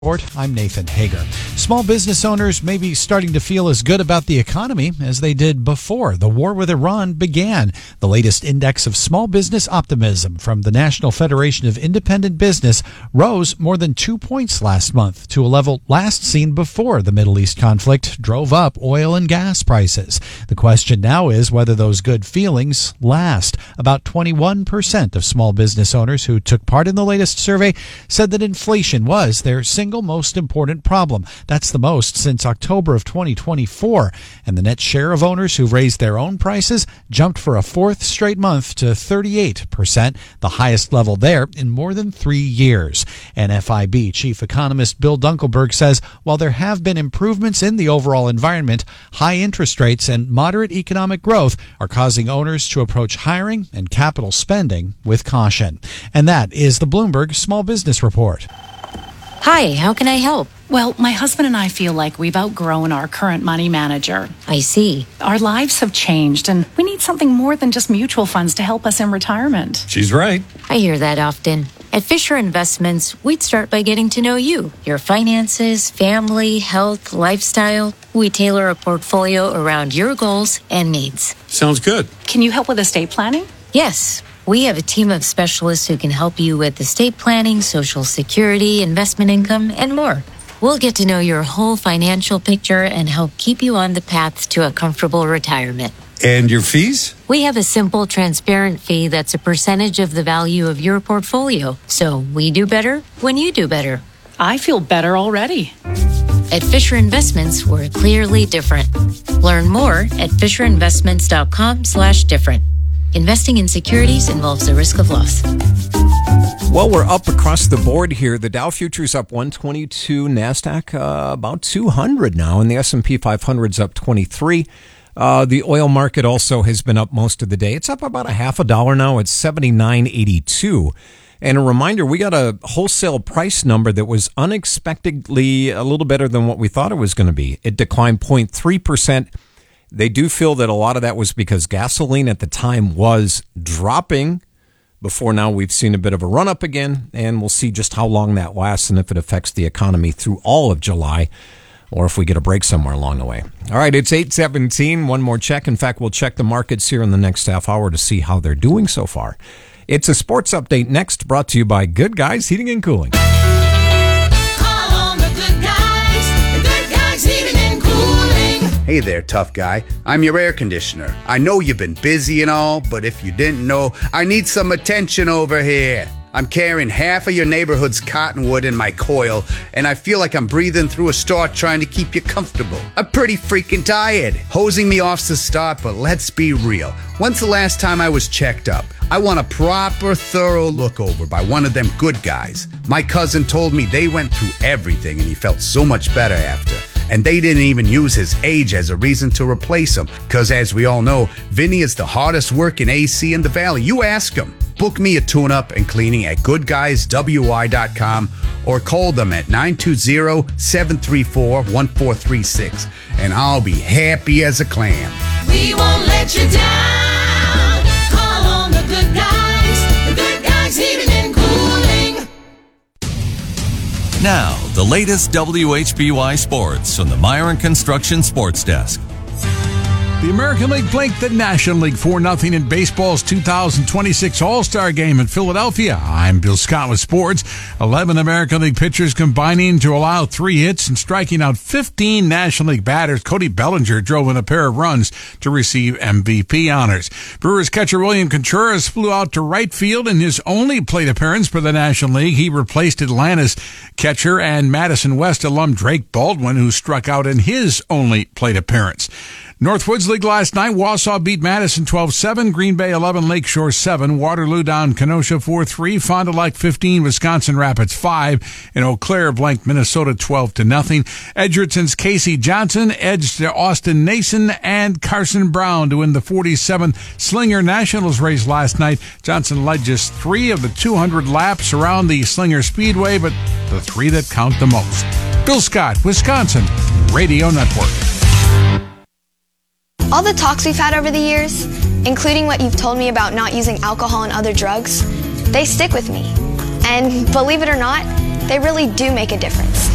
I'm Nathan Hager. Small business owners may be starting to feel as good about the economy as they did before the war with Iran began. The latest index of small business optimism from the National Federation of Independent Business rose more than 2 points last month to a level last seen before the Middle East conflict drove up oil and gas prices. The question now is whether those good feelings last. About 21% of small business owners who took part in the latest survey said that inflation was their single most important problem. That's the most since October of 2024. And the net share of owners who raised their own prices jumped for a fourth straight month to 38%, the highest level there in more than 3 years. NFIB Chief Economist Bill Dunkelberg says while there have been improvements in the overall environment, high interest rates and moderate economic growth are causing owners to approach hiring and capital spending with caution. And that is the Bloomberg Small Business Report. Hi, how can I help? Well, my husband and I feel like we've outgrown our current money manager. I see. Our lives have changed, and we need something more than just mutual funds to help us in retirement. She's right. I hear that often. At Fisher Investments, we'd start by getting to know you, your finances, family, health, lifestyle. We tailor a portfolio around your goals and needs. Sounds good. Can you help with estate planning? Yes. We have a team of specialists who can help you with estate planning, Social Security, investment income, and more. We'll get to know your whole financial picture and help keep you on the path to a comfortable retirement. And your fees? We have a simple, transparent fee that's a percentage of the value of your portfolio. So we do better when you do better. I feel better already. At Fisher Investments, we're clearly different. Learn more at fisherinvestments.com/different. Investing in securities involves a risk of loss. Well, we're up across the board here. The Dow Futures up 122, NASDAQ about 200 now, and the S&P 500's up 23. The oil market also has been up most of the day. It's up about $0.50 now. It's 79.82. And a reminder, we got a wholesale price number that was unexpectedly a little better than what we thought it was going to be. It declined 0.3%. They do feel that a lot of that was because gasoline at the time was dropping. Before now, we've seen a bit of a run-up again, and we'll see just how long that lasts and if it affects the economy through all of July or if we get a break somewhere along the way. All right, it's 8:17. One more check. In fact, we'll check the markets here in the next half hour to see how they're doing so far. It's a sports update next, brought to you by Good Guys Heating and Cooling. Hey there, tough guy. I'm your air conditioner. I know you've been busy and all, but if you didn't know, I need some attention over here. I'm carrying half of your neighborhood's cottonwood in my coil, and I feel like I'm breathing through a straw trying to keep you comfortable. I'm pretty freaking tired. Hosing me off's the start, but let's be real. When's the last time I was checked up? I want a proper, thorough look over by one of them good guys. My cousin told me they went through everything, and he felt so much better after. And they didn't even use his age as a reason to replace him. Because as we all know, Vinny is the hardest working AC in the Valley. You ask him. Book me a tune-up and cleaning at goodguyswi.com or call them at 920-734-1436. And I'll be happy as a clam. We won't let you down. Call on the good guys. The Good Guys Heating and Cooling. Now, the latest WHBY sports from the Myron Construction Sports Desk. The American League blanked the National League 4-0 in baseball's 2026 All-Star Game in Philadelphia. I'm Bill Scott with sports. 11 American League pitchers combining to allow 3 hits and striking out 15 National League batters. Cody Bellinger drove in a pair of runs to receive MVP honors. Brewers catcher William Contreras flew out to right field in his only plate appearance for the National League. He replaced Atlanta's catcher and Madison West alum Drake Baldwin, who struck out in his only plate appearance. Northwoods League last night, Wausau beat Madison 12-7, Green Bay 11, Lakeshore 7, Waterloo down Kenosha 4-3, Fond du Lac 15, Wisconsin Rapids 5, and Eau Claire blanked Minnesota 12-0. Edgerton's Casey Johnson edged Austin Nason and Carson Brown to win the 47th Slinger Nationals race last night. Johnson led just 3 of the 200 laps around the Slinger Speedway, but the 3 that count the most. Bill Scott, Wisconsin Radio Network. All the talks we've had over the years, including what you've told me about not using alcohol and other drugs, they stick with me. And believe it or not, they really do make a difference.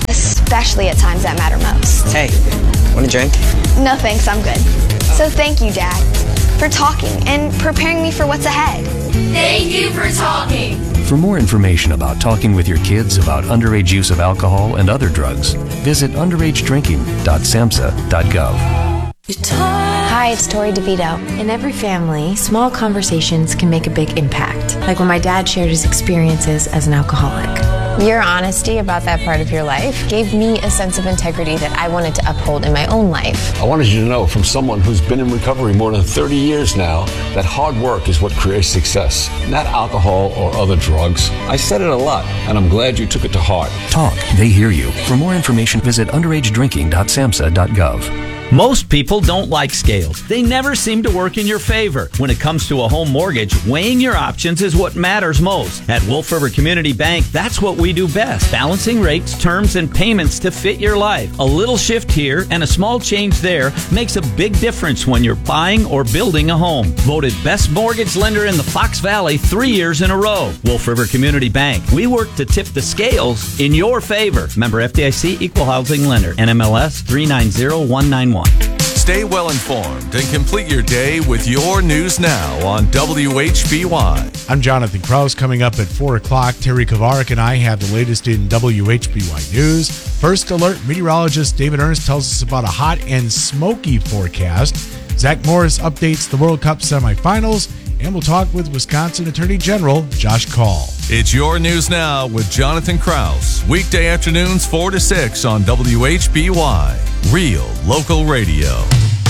especially at times that matter most. Hey, want a drink? No thanks, I'm good. So thank you, Dad, for talking and preparing me for what's ahead. Thank you for talking. For more information about talking with your kids about underage use of alcohol and other drugs, visit underagedrinking.samhsa.gov. Hi, it's Tori DeVito. In every family, small conversations can make a big impact, like when my dad shared his experiences as an alcoholic. Your honesty about that part of your life gave me a sense of integrity that I wanted to uphold in my own life. I wanted you to know from someone who's been in recovery more than 30 years now that hard work is what creates success, not alcohol or other drugs. I said it a lot, and I'm glad you took it to heart. Talk, they hear you. For more information, visit underagedrinking.samhsa.gov. Most people don't like scales. They never seem to work in your favor. When it comes to a home mortgage, weighing your options is what matters most. At Wolf River Community Bank, that's what we do best. Balancing rates, terms, and payments to fit your life. A little shift here and a small change there makes a big difference when you're buying or building a home. Voted best mortgage lender in the Fox Valley 3 years in a row. Wolf River Community Bank. We work to tip the scales in your favor. Member FDIC, Equal Housing Lender. NMLS 390191. Stay well informed and complete your day with your news now on WHBY. I'm Jonathan Krause. Coming up at 4 o'clock, Terry Kovarik and I have the latest in WHBY News. First alert, meteorologist David Ernst tells us about a hot and smoky forecast. Zach Morris updates the World Cup semifinals, and we'll talk with Wisconsin Attorney General Josh Kaul. It's your news now with Jonathan Krause. Weekday afternoons 4 to 6 on WHBY. Real local radio.